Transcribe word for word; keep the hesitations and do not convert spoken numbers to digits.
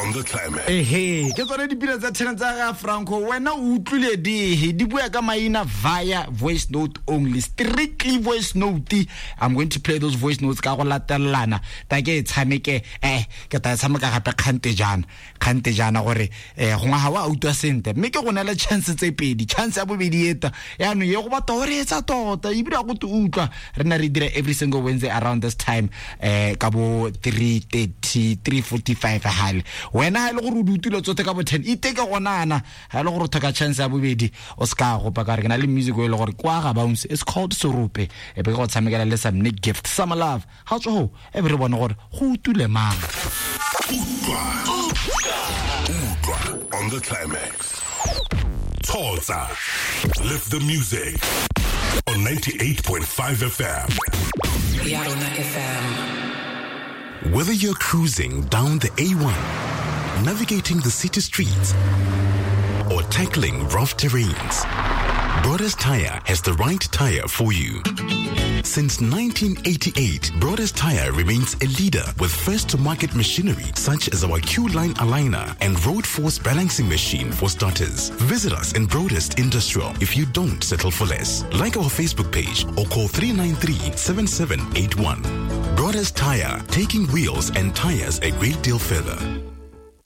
on the Climax. Hey, ke tsone dipina tsa ten tsa ga Franco. Wena o utlwile di di bua ka maina via voice note only, strictly voice note. I'm going to play those voice notes ka go latelana ta ke tshameke eh ke ta tshameka gape khante jana khante jana gore eh go nga wa auto sente mme ke go nela chance tse pedi, chance ya bobedi eta ya no ye go batla gore etsa tota e bile go utlwa re na re dira every single Wednesday around this time eh ka bo three thirty three forty-five hale wena ha ile go re dutile tsote ka bo ten iteke gonana ha ile go re thoka chance ya bobedi o ska go pa ka re na le music o ile gore kwa ga bounce it's called Sorupe e be go tshamekela le some Nick Gift Summer Love ha tso everyone gore go utule mang on the Climax. Toza, lift the music on ninety-eight point five F M. Yarona F M. Whether you're cruising down the A one, navigating the city streets, or tackling rough terrains, Brothers Tire has the right tire for you. Since nineteen eighty-eight, Brothers Tire remains a leader with first-to-market machinery such as our Q-Line aligner and Road Force balancing machine for starters. Visit us in Broadest Industrial if you don't settle for less. Like our Facebook page or call three nine three, seven seven eight one. Brothers Tire, taking wheels and tires a great deal further.